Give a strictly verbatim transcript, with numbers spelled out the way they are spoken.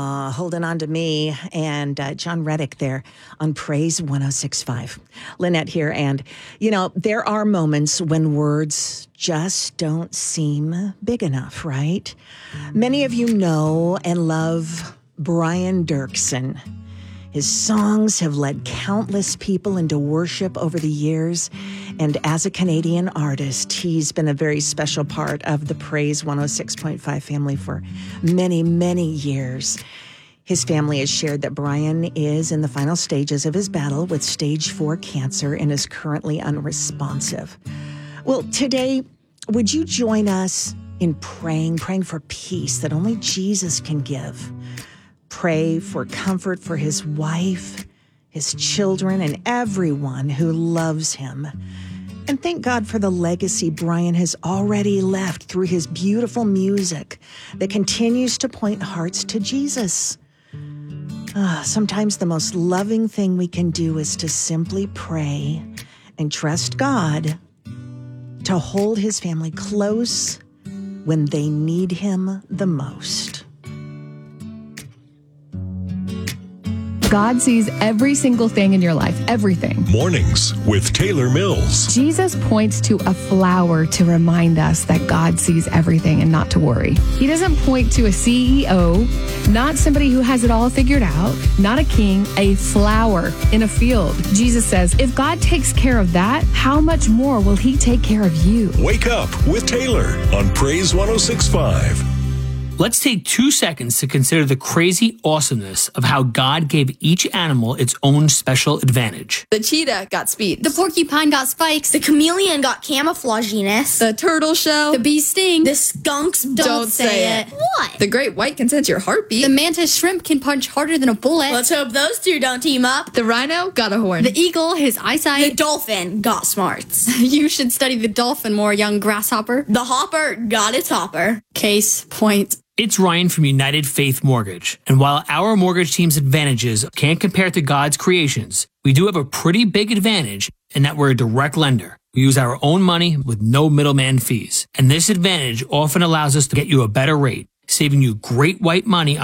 Uh, holding on to me and uh, John Reddick there on Praise one oh six point five. Lynette here. And, you know, there are moments when words just don't seem big enough, right? Many of you know and love Brian Dirksen. His songs have led countless people into worship over the years. And as a Canadian artist, he's been a very special part of the Praise one oh six point five family for many, many years. His family has shared that Brian is in the final stages of his battle with stage four cancer and is currently unresponsive. Well, today, would you join us in praying, praying for peace that only Jesus can give? Pray for comfort for his wife, his children, and everyone who loves him. And thank God for the legacy Brian has already left through his beautiful music that continues to point hearts to Jesus. Uh, sometimes the most loving thing we can do is to simply pray and trust God to hold his family close when they need him the most. God sees every single thing in your life, everything. Mornings with Taylor Mills. Jesus points to a flower to remind us that God sees everything and not to worry. He doesn't point to a C E O, not somebody who has it all figured out, not a king, a flower in a field. Jesus says, if God takes care of that, how much more will he take care of you? Wake up with Taylor on Praise one oh six point five. Let's take two seconds to consider the crazy awesomeness of how God gave each animal its own special advantage. The cheetah got speed. The porcupine got spikes. The chameleon got camouflaginess. The turtle shell. The bee sting. The skunks don't, Don't say, say it. it. What? The great white can sense your heartbeat. The mantis shrimp can punch harder than a bullet. Let's hope those two don't team up. The rhino got a horn. The eagle, his The eyesight. dolphin got smarts. You should study the dolphin more, young grasshopper. The hopper got its hopper. Case point. It's Ryan from United Faith Mortgage. And while our mortgage team's advantages can't compare to God's creations, we do have a pretty big advantage in that we're a direct lender. We use our own money with no middleman fees. And this advantage often allows us to get you a better rate, saving you great white money